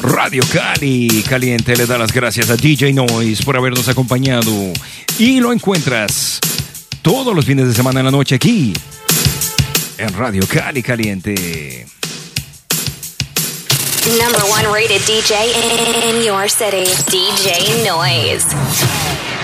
Radio Cali Caliente le da las gracias a DJ Noise por habernos acompañado. Y lo encuentras todos los fines de semana en la noche aquí en Radio Cali Caliente. Number one rated DJ in your city, DJ Noise.